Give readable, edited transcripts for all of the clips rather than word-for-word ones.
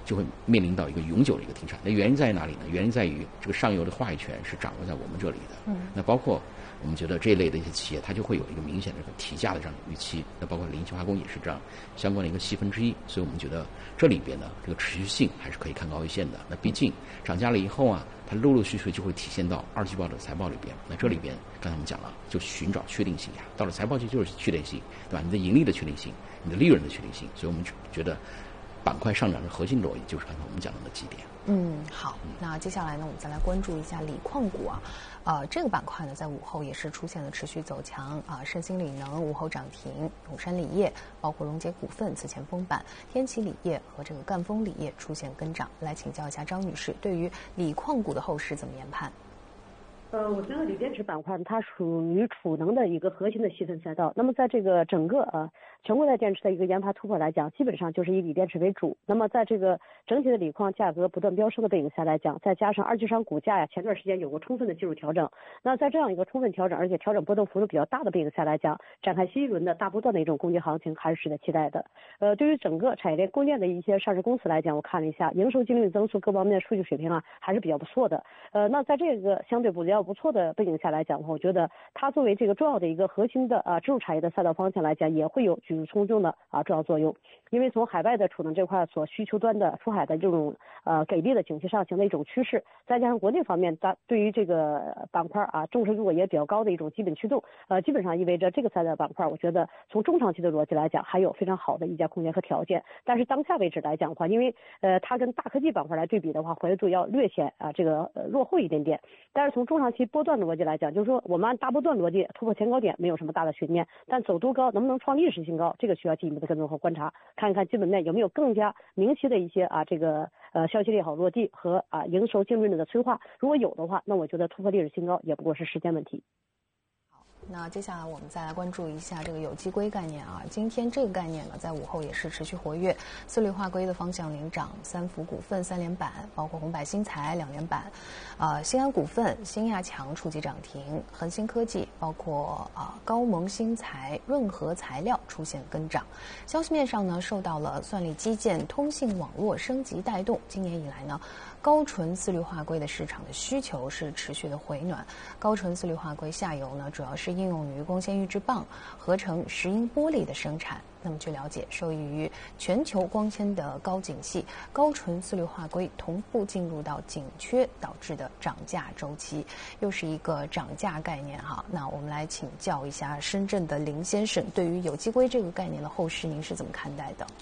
就会面临到一个永久的一个停产。那原因在哪里呢？原因在于这个上游的话语权是掌握在我们这里的。那包括我们觉得这一类的一些企业，它就会有一个明显的这个提价的这样的预期。那包括零型化工也是这样相关的一个细分之一。所以我们觉得这里边呢，这个持续性还是可以看高一线的。那毕竟涨价了以后啊，它陆陆续续就会体现到二季报的财报里边。那这里边刚才我们讲了，就寻找确定性呀。到了财报期就是确定性，对吧？你的盈利的确定性，你的利润的确定性。所以我们觉得板块上涨的核心逻辑就是刚才我们讲的那几点。 好，那接下来呢，我们再来关注一下锂矿股啊。这个板块呢，在午后也是出现了持续走强啊。盛兴锂能午后涨停，永山锂业包括荣捷股份此前封板，天齐锂业和这个赣锋锂业出现跟涨。来请教一下张女士，对于锂矿股的后市怎么研判？ 我觉得锂电池板块它属于储能的一个核心的细分赛道。那么在这个整个全固态电池的一个研发突破来讲，基本上就是以锂电池为主。那么在这个整体的锂矿价格不断飙升的背景下来讲，再加上二级市场股价呀前段时间有过充分的技术调整，那在这样一个充分调整而且调整波动幅度比较大的背景下来讲，展开新一轮的大波段的一种攻击行情还是值得期待的。对于整个产业链供应链的一些上市公司来讲，我看了一下营收、净利增速各方面的数据水平还是比较不错的。那在这个相对比较不错的背景下来讲的话，我觉得它作为这个重要的一个核心的支柱产业的赛道方向来讲，也会有举足轻重的重要作用。因为从海外的储能这块所需求端的出海的这种给力的景气上行的一种趋势，再加上国内方面它对于这个板块重视度也比较高的一种基本驱动，基本上意味着这个赛道板块，我觉得从中长期的逻辑来讲，还有非常好的溢价空间和条件。但是当下为止来讲的话，因为它跟大科技板块来对比的话，活跃度要略显这个落后一点点。但是从中长期波段的逻辑来讲，就是说我们按大波段逻辑突破前高点没有什么大的悬念，但走多高能不能创历史新高，这个需要进一步的跟踪和观察，看一看基本面有没有更加明晰的一些这个消息利好落地和营收净利润的催化。如果有的话，那我觉得突破历史新高也不过是时间问题。 那接下来我们再来关注一下这个有机硅概念今天这个概念呢，在午后也是持续活跃，四氯化硅的方向领涨，三福股份3连板，包括红百新材2连板，新安股份、新亚强触及涨停，恒星科技包括高盟新材、润和材料出现跟涨。消息面上呢，受到了算力基建、通信网络升级带动，今年以来呢，高纯四氯化硅的市场的需求是持续的回暖。高纯四氯化硅下游呢，主要是应用于光纤预制棒、合成石英玻璃的生产。那么据了解，受益于全球光纤的高景气，高纯四氯化硅同步进入到紧缺导致的涨价周期，又是一个涨价概念那我们来请教一下深圳的林先生，对于有机硅这个概念的后市，您是怎么看待的？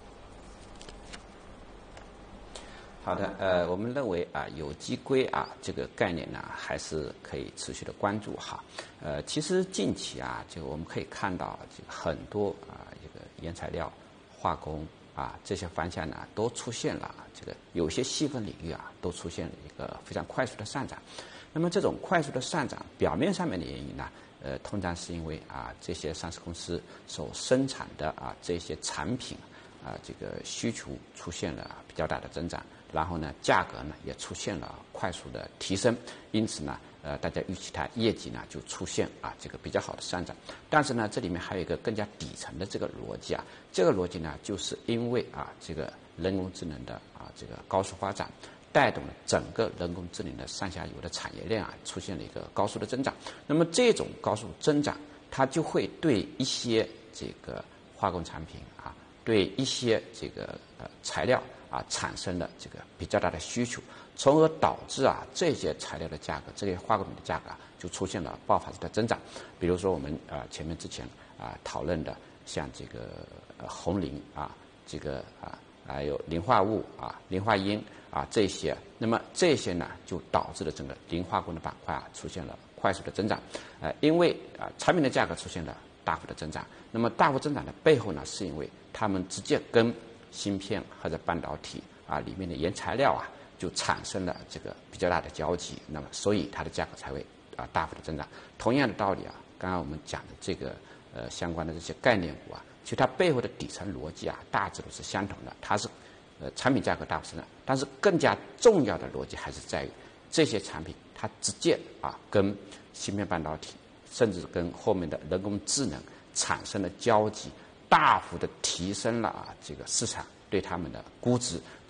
好的，我们认为有机硅这个概念呢，还是可以持续的关注其实近期就我们可以看到这个很多这个原材料、化工这些方向呢，都出现了这个有些细分领域都出现了一个非常快速的上涨。那么这种快速的上涨，表面上面的原因呢，通常是因为这些上市公司所生产的这些产品这个需求出现了比较大的增长。然后呢，价格呢也出现了快速的提升，因此呢，大家预期它业绩呢就出现这个比较好的上涨。但是呢，这里面还有一个更加底层的这个逻辑这个逻辑呢，就是因为这个人工智能的这个高速发展，带动了整个人工智能的上下游的产业链出现了一个高速的增长。那么这种高速增长，它就会对一些这个化工产品对一些这个材料产生了这个比较大的需求，从而导致这些材料的价格、这些化工品的价格就出现了爆发式的增长。比如说我们之前讨论的像这个红磷这个还有磷化物磷化铟这些，那么这些呢就导致了整个磷化工的板块出现了快速的增长。因为产品的价格出现了大幅的增长，那么大幅增长的背后呢，是因为它们直接跟芯片或者半导体里面的原材料就产生了这个比较大的交集，那么所以它的价格才会大幅的增长。同样的道理刚刚我们讲的这个相关的这些概念股其实它背后的底层逻辑大致都是相同的，它是产品价格大幅增长，但是更加重要的逻辑还是在于这些产品它直接跟芯片半导体甚至跟后面的人工智能产生了交集，大幅的提升了这个市场对他们的估值，